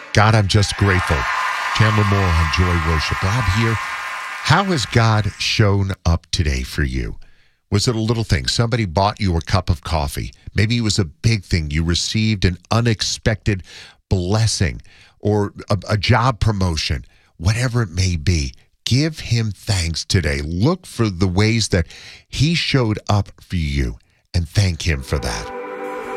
God, I'm just grateful. Chandler Moore on Joy Worship. Rob here. How has God shown up today for you? Was it a little thing? Somebody bought you a cup of coffee. Maybe it was a big thing. You received an unexpected blessing or a job promotion, whatever it may be. Give him thanks today. Look for the ways that he showed up for you and thank him for that.